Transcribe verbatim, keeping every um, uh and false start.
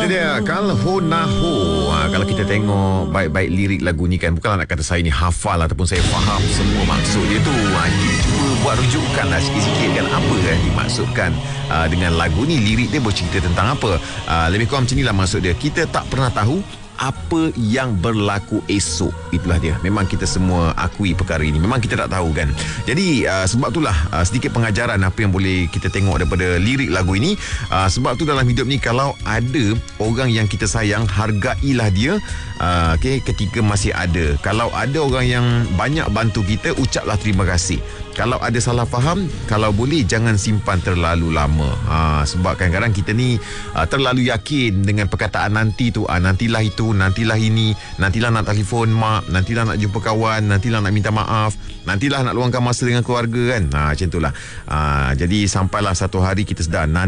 dia Kalho Naho. ha, Kalau kita tengok baik-baik lirik lagu ni kan, bukanlah nak kata saya ni hafal ataupun saya faham semua maksud dia tu. ha, Kita cuba buat rujukan lah sikit-sikit kan, apa kan dimaksudkan uh, dengan lagu ni, lirik dia bercerita tentang apa. uh, Lebih kurang macam inilah maksud dia. Kita tak pernah tahu apa yang berlaku esok. Itulah dia. Memang kita semua akui perkara ini. Memang kita tak tahu kan. Jadi uh, sebab itulah uh, sedikit pengajaran apa yang boleh kita tengok daripada lirik lagu ini. uh, Sebab tu dalam hidup ni, kalau ada orang yang kita sayang, hargailah dia uh, okay, ketika masih ada. Kalau ada orang yang banyak bantu kita, ucaplah terima kasih. Kalau ada salah faham, kalau boleh jangan simpan terlalu lama. ha, Sebab kadang-kadang kita ni uh, terlalu yakin dengan perkataan nanti tu. uh, Nantilah itu, nantilah ini, nantilah nak telefon mak, nantilah nak jumpa kawan, nantilah nak minta maaf, nantilah nak luangkan masa dengan keluarga kan. ha, Macam itulah. ha, Jadi sampailah satu hari kita sedar,